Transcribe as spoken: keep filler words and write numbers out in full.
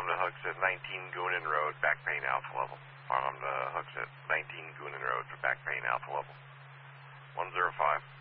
to hooks at nineteen Goonan Road, back pain alpha level. Farnham to hooks at nineteen Goonan Road for back pain alpha level. one zero five.